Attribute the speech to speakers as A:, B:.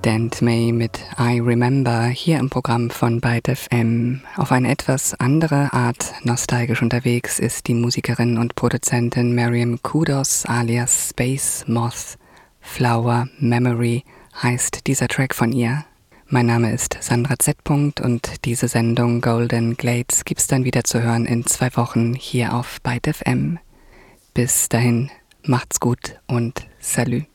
A: Dent May mit I Remember hier im Programm von Byte FM. Auf eine etwas andere Art nostalgisch unterwegs ist die Musikerin und Produzentin Miriam Kudos alias Space Moth. Flower Memory heißt dieser Track von ihr. Mein Name ist Sandra Z. und diese Sendung Golden Glades gibt's dann wieder zu hören in 2 Wochen hier auf Byte FM. Bis dahin, macht's gut und Salü.